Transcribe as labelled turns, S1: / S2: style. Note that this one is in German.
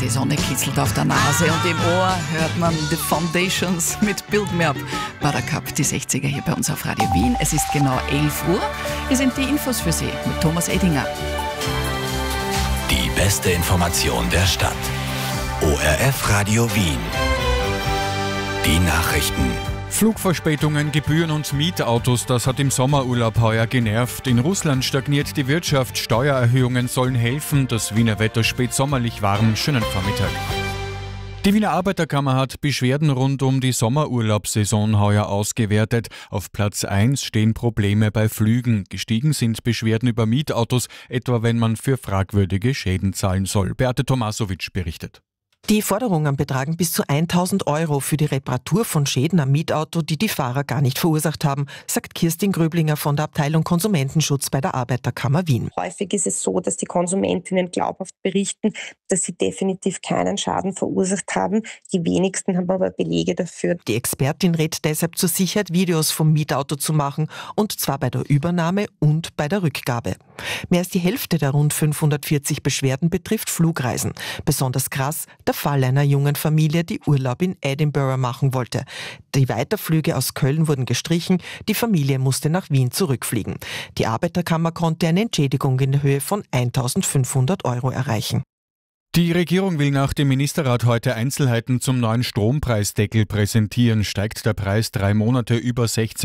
S1: Die Sonne kitzelt auf der Nase und im Ohr hört man The Foundations mit Build Me Up. Buttercup, die 60er hier bei uns auf Radio Wien. Es ist genau 11 Uhr. Hier sind die Infos für Sie mit Thomas Edinger.
S2: Die beste Information der Stadt. ORF Radio Wien. Die Nachrichten.
S3: Flugverspätungen, Gebühren und Mietautos, das hat im Sommerurlaub heuer genervt. In Russland stagniert die Wirtschaft, Steuererhöhungen sollen helfen. Das Wiener Wetter spätsommerlich warm. Schönen Vormittag. Die Wiener Arbeiterkammer hat Beschwerden rund um die Sommerurlaubssaison heuer ausgewertet. Auf Platz 1 stehen Probleme bei Flügen. Gestiegen sind Beschwerden über Mietautos, etwa wenn man für fragwürdige Schäden zahlen soll. Beate Tomasowitsch berichtet.
S4: Die Forderungen betragen bis zu 1.000 € für die Reparatur von Schäden am Mietauto, die die Fahrer gar nicht verursacht haben, sagt Kirstin Gröblinger von der Abteilung Konsumentenschutz bei der Arbeiterkammer Wien.
S5: Häufig ist es so, dass die Konsumentinnen glaubhaft berichten, dass sie definitiv keinen Schaden verursacht haben. Die wenigsten haben aber Belege dafür.
S4: Die Expertin rät deshalb zur Sicherheit, Videos vom Mietauto zu machen, und zwar bei der Übernahme und bei der Rückgabe. Mehr als die Hälfte der rund 540 Beschwerden betrifft Flugreisen. Besonders krass der Fall einer jungen Familie, die Urlaub in Edinburgh machen wollte. Die Weiterflüge aus Köln wurden gestrichen, die Familie musste nach Wien zurückfliegen. Die Arbeiterkammer konnte eine Entschädigung in der Höhe von 1.500 € erreichen.
S3: Die Regierung will nach dem Ministerrat heute Einzelheiten zum neuen Strompreisdeckel präsentieren. Steigt der Preis 3 Monate über 16